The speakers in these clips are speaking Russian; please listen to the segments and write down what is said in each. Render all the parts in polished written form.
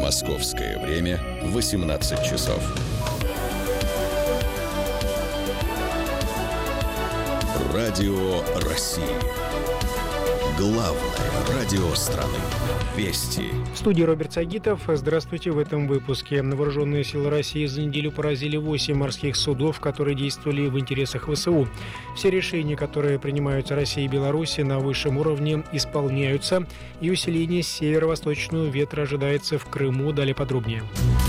Московское время 18 часов. Радио России. Главное радио страны. Вести. В студии Роберт Сагитов. Здравствуйте. В этом выпуске. Вооруженные силы России за неделю поразили 8 морских судов, которые действовали в интересах ВСУ. Все решения, которые принимаются Россией и Беларусью на высшем уровне, исполняются. И усиление северо-восточного ветра ожидается в Крыму. Далее подробнее.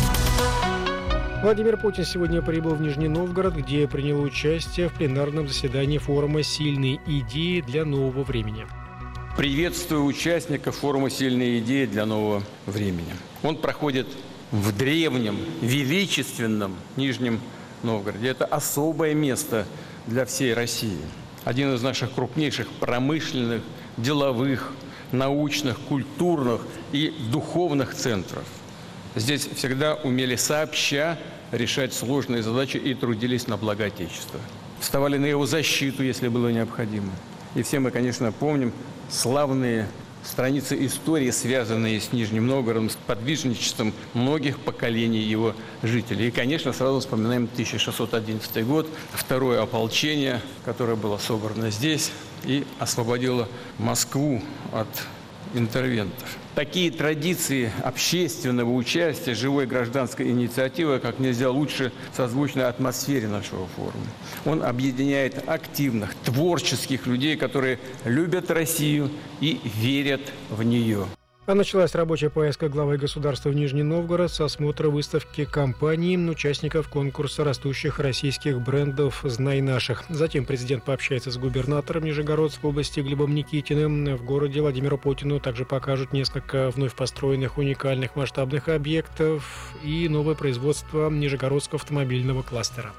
Владимир Путин сегодня прибыл в Нижний Новгород, где принял участие в пленарном заседании форума «Сильные идеи для нового времени». Приветствую участников форума «Сильные идеи для нового времени». Он проходит в древнем, величественном Нижнем Новгороде. Это особое место для всей России. Один из наших крупнейших промышленных, деловых, научных, культурных и духовных центров. Здесь всегда умели сообща решать сложные задачи и трудились на благо Отечества. Вставали на его защиту, если было необходимо. И все мы, конечно, помним славные страницы истории, связанные с Нижним Новгородом, с подвижничеством многих поколений его жителей. И, конечно, сразу вспоминаем 1611 год, второе ополчение, которое было собрано здесь и освободило Москву от интервентов. Такие традиции общественного участия, живой гражданской инициативы как нельзя лучше созвучны атмосфере нашего форума. Он объединяет активных, творческих людей, которые любят Россию и верят в нее. А началась рабочая поездка главы государства в Нижний Новгород с осмотра выставки компаний, участников конкурса растущих российских брендов «Знай наших». Затем президент пообщается с губернатором Нижегородской области Глебом Никитиным. В городе Владимиру Путину также покажут несколько вновь построенных уникальных масштабных объектов и новое производство Нижегородского автомобильного кластера.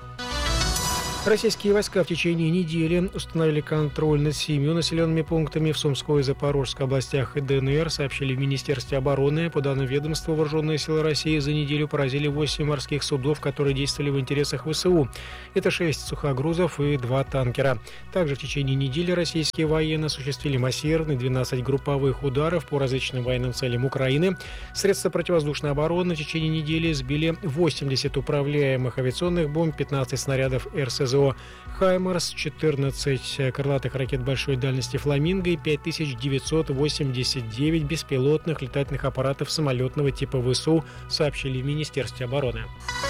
Российские войска в течение недели установили контроль над 7 населенными пунктами в Сумской и Запорожской областях и ДНР, сообщили в Министерстве обороны. По данным ведомства, вооруженные силы России за неделю поразили 8 морских судов, которые действовали в интересах ВСУ. Это 6 сухогрузов и 2 танкера. Также в течение недели российские военные осуществили массированные 12 групповых ударов по различным военным целям Украины. Средства противовоздушной обороны в течение недели сбили 80 управляемых авиационных бомб, 15 снарядов РСЗО «Хаймарс», 14 крылатых ракет большой дальности «Фламинго» и 5989 беспилотных летательных аппаратов самолетного типа ВСУ, сообщили в Министерстве обороны.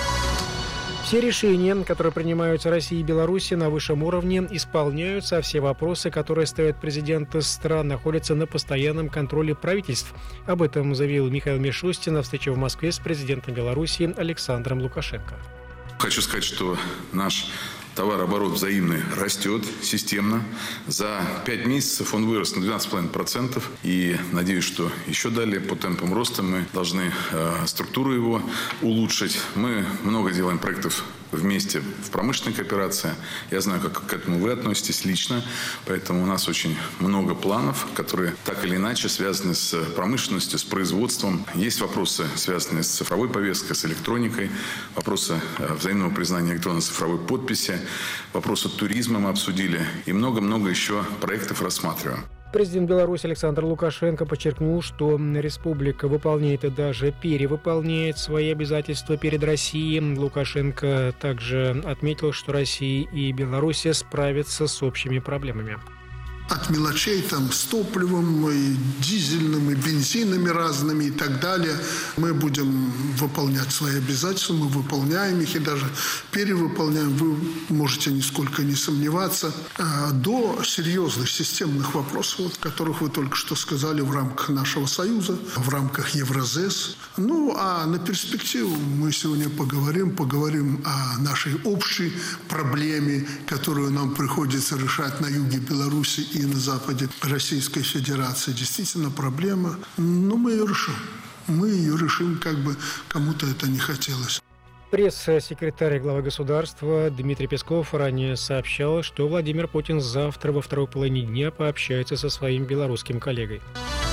Все решения, которые принимаются Россией и Беларусью на высшем уровне, исполняются, а все вопросы, которые ставят президенты стран, находятся на постоянном контроле правительств. Об этом заявил Михаил Мишустин на встрече в Москве с президентом Беларуси Александром Лукашенко. Хочу сказать, что наш товарооборот взаимный растет системно. За 5 месяцев он вырос на 12,5%. И надеюсь, что еще далее по темпам роста мы должны структуру его улучшить. Мы много делаем проектов вместе в промышленной кооперации. Я знаю, как к этому вы относитесь лично. Поэтому у нас очень много планов, которые так или иначе связаны с промышленностью, с производством. Есть вопросы, связанные с цифровой повесткой, с электроникой. Вопросы взаимного признания электронно-цифровой подписи. Вопросы туризма мы обсудили. И много-много еще проектов рассматриваем. Президент Беларуси Александр Лукашенко подчеркнул, что республика выполняет и даже перевыполняет свои обязательства перед Россией. Лукашенко также отметил, что Россия и Беларусь справятся с общими проблемами. От мелочей там с топливом, и дизельным, и бензинами разными и так далее. Мы будем выполнять свои обязательства, мы выполняем их и даже перевыполняем. Вы можете нисколько не сомневаться. До серьезных системных вопросов, о которых вы только что сказали в рамках нашего союза, в рамках Евразес. Ну, а на перспективу мы сегодня поговорим о нашей общей проблеме, которую нам приходится решать на юге Беларуси и на западе Российской Федерации. Действительно проблема, но мы ее решим. Мы ее решим, как бы кому-то это не хотелось. Пресс-секретарь главы государства Дмитрий Песков ранее сообщал, что Владимир Путин завтра во второй половине дня пообщается со своим белорусским коллегой.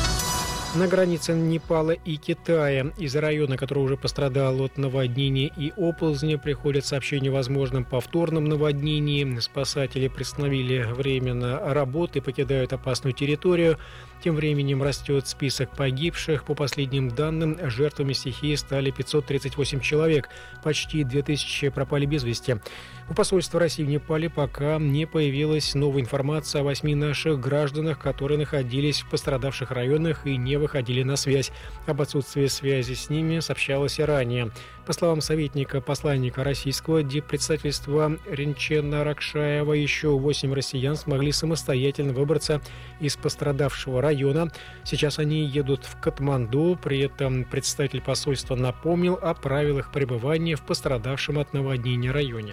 На границе Непала и Китая из района, который уже пострадал от наводнения и оползня, приходят сообщения о возможном повторном наводнении. Спасатели приостановили временно работы, покидают опасную территорию. Тем временем растет список погибших. По последним данным, жертвами стихии стали 538 человек. Почти 2000 пропали без вести. У посольства России в Непале пока не появилась новая информация о 8 наших гражданах, которые находились в пострадавших районах и не выходили на связь. Об отсутствии связи с ними сообщалось и ранее. По словам советника посланника российского диппредставительства Ренчена Ракшаева, еще 8 россиян смогли самостоятельно выбраться из пострадавшего района. Сейчас они едут в Катманду. При этом представитель посольства напомнил о правилах пребывания в пострадавшем от наводнения районе.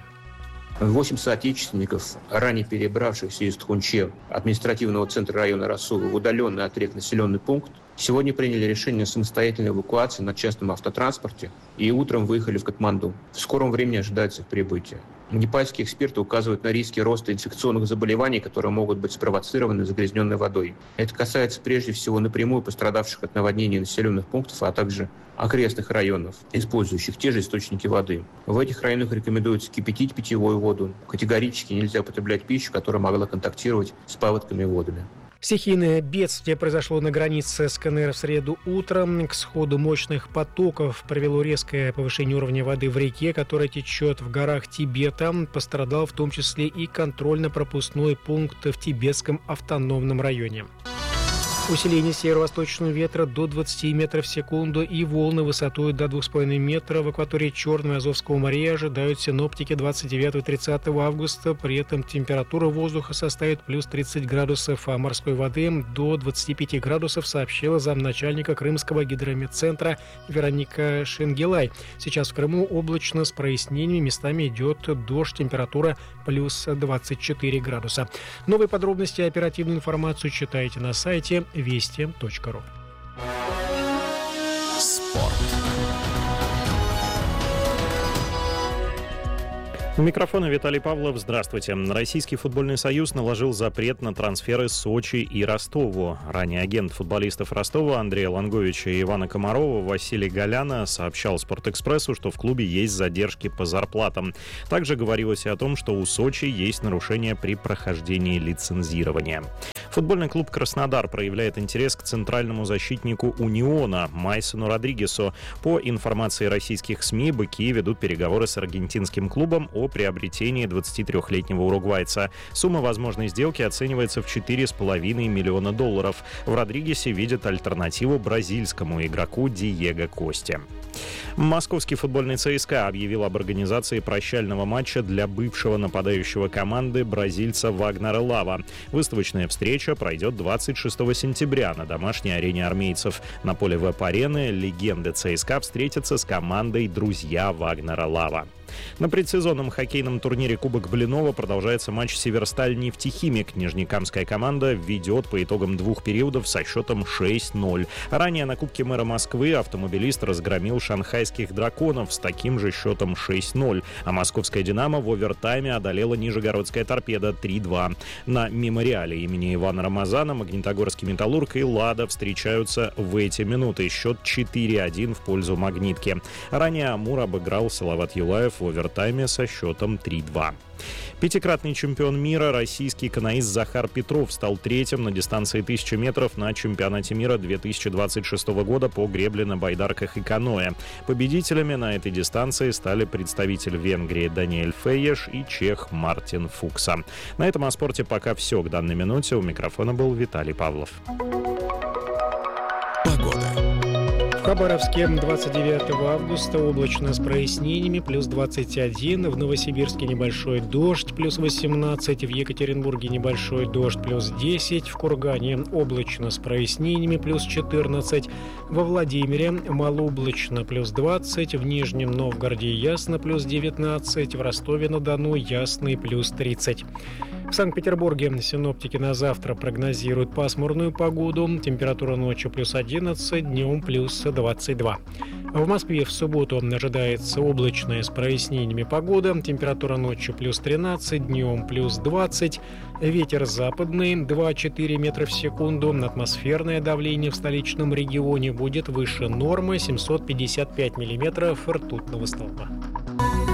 8 соотечественников, ранее перебравшихся из Тхунче, административного центра района Расулу, в удаленный от рек населенный пункт, сегодня приняли решение о самостоятельной эвакуации на частном автотранспорте и утром выехали в Катманду. В скором времени ожидается их прибытие. Непальские эксперты указывают на риски роста инфекционных заболеваний, которые могут быть спровоцированы загрязненной водой. Это касается прежде всего напрямую пострадавших от наводнений населенных пунктов, а также окрестных районов, использующих те же источники воды. В этих районах рекомендуется кипятить питьевую воду. Категорически нельзя употреблять пищу, которая могла контактировать с паводками и водами. Стихийное бедствие произошло на границе с КНР в среду утром. К сходу мощных потоков привело резкое повышение уровня воды в реке, которая течет в горах Тибета. Пострадал в том числе и контрольно-пропускной пункт в Тибетском автономном районе. Усиление северо-восточного ветра до 20 метров в секунду и волны высотой до 2,5 метра в акватории Черного и Азовского моря ожидают синоптики 29-30 августа. При этом температура воздуха составит плюс 30 градусов, а морской воды до 25 градусов, сообщила замначальника Крымского гидрометцентра Вероника Шенгелай. Сейчас в Крыму облачно с прояснениями, местами идет дождь, температура плюс 24 градуса. Новые подробности и оперативную информацию читайте на сайте вести.ру. Спорт. У микрофона Виталий Павлов. Здравствуйте. Российский футбольный союз наложил запрет на трансферы Сочи и Ростову. Ранее агент футболистов Ростова Андрея Ланговича и Ивана Комарова Василий Голяна сообщал «Спортэкспрессу», что в клубе есть задержки по зарплатам. Также говорилось и о том, что у Сочи есть нарушения при прохождении лицензирования. Футбольный клуб «Краснодар» проявляет интерес к центральному защитнику «Униона» Майсону Родригесу. По информации российских СМИ, быки ведут переговоры с аргентинским клубом о приобретении 23-летнего уругвайца. Сумма возможной сделки оценивается в $4,5 миллиона. В Родригесе видят альтернативу бразильскому игроку Диего Косте. Московский футбольный ЦСКА объявил об организации прощального матча для бывшего нападающего команды бразильца Вагнера Лава. Выставочная встреча пройдет 26 сентября на домашней арене армейцев. На поле ВЭП-арены легенды ЦСКА встретятся с командой «Друзья Вагнера Лава». На предсезонном хоккейном турнире Кубок Блинова продолжается матч «Северсталь-Нефтехимик». Нижнекамская команда ведет по итогам двух периодов со счетом 6-0. Ранее на Кубке мэра Москвы автомобилист разгромил шанхайских драконов с таким же счетом 6-0. А московская «Динамо» в овертайме одолела нижегородская «Торпедо» 3-2. На мемориале имени Ивана Рамазана Магнитогорский «Металлург» и «Лада» встречаются в эти минуты. Счет 4-1 в пользу «Магнитки». Ранее «Амур» обыграл Салават Юлаев в овертайме со счетом 3-2. Пятикратный чемпион мира, российский каноист Захар Петров стал третьим на дистанции 1000 метров на чемпионате мира 2026 года по гребле на байдарках и каноэ. Победителями на этой дистанции стали представитель Венгрии Даниэль Фейеш и чех Мартин Фукса. На этом о спорте пока все к данной минуте. У микрофона был Виталий Павлов. Погода. В Хабаровске 29 августа облачно с прояснениями, плюс 21, в Новосибирске небольшой дождь, плюс 18, в Екатеринбурге небольшой дождь, плюс 10, в Кургане облачно с прояснениями, плюс 14, во Владимире малооблачно, плюс 20, в Нижнем Новгороде ясно, плюс 19, в Ростове-на-Дону ясный, плюс 30. В Санкт-Петербурге синоптики на завтра прогнозируют пасмурную погоду. Температура ночью плюс 11, днем плюс 22. В Москве в субботу ожидается облачная с прояснениями погода. Температура ночью плюс 13, днем плюс 20. Ветер западный 2-4 метра в секунду. Атмосферное давление в столичном регионе будет выше нормы 755 миллиметров ртутного столба.